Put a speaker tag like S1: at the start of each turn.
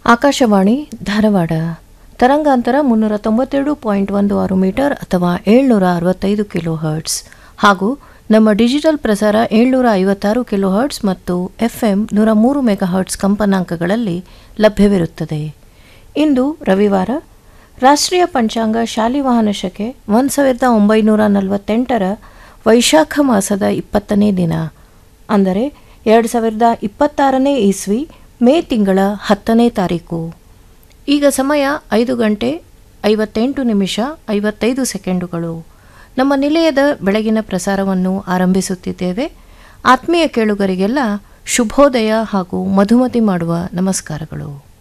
S1: ಆಕಾಶವಾಣಿ ಧಾರವಾಡ ತರಂಗಾಂತರ 392.16 ಮೀಟರ್ ಅಥವಾ 765 kilo hertz ಹಾಗೂ ನಮ್ಮ ಡಿಜಿಟಲ್ ಪ್ರಸಾರ 756 ಕಿಲೋ ಹರ್ಟ್ಸ್ ಮತ್ತು FM 103 ಮೆಗಾ ಹರ್ಟ್ಸ್ ಕಂಪನಾಂಕಗಳಲ್ಲಿ ಲಭ್ಯವಿರುತ್ತದೆ. ಇಂದು ರವಿವಾರ. ರಾಷ್ಟ್ರೀಯ ಪಂಚಾಂಗ ಶಾಲಿವಾಹನ ಶಕೆ 1948 ವೈಶಾಖ ಮಾಸದ 20ನೇ ದಿನ, ಅಂದರೆ 2026ನೇ ಇಸ್ವಿ ಮೇ ತಿಂಗಳ 10ನೇ ತಾರೀಕು. ಈಗ ಸಮಯ 5 ಗಂಟೆ 58 ನಿಮಿಷ 55 ಸೆಕೆಂಡುಗಳು. ನಮ್ಮ ನಿಲಯದ ಬೆಳಗಿನ ಪ್ರಸಾರವನ್ನು ಆರಂಭಿಸುತ್ತಿದ್ದೇವೆ. ಆತ್ಮೀಯ ಕೇಳುಗರಿಗೆಲ್ಲ ಶುಭೋದಯ ಹಾಗೂ ಮಧುಮತಿ ಮಾಡುವ ನಮಸ್ಕಾರಗಳು.